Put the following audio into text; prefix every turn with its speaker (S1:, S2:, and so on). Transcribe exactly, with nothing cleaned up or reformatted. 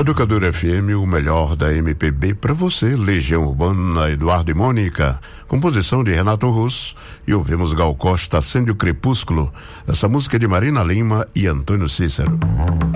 S1: Educador F M, o melhor da M P B para você. Legião Urbana, Eduardo e Mônica, composição de Renato Russo, e ouvimos Gal Costa, Acende o Crepúsculo. Essa música é de Marina Lima e Antônio Cícero.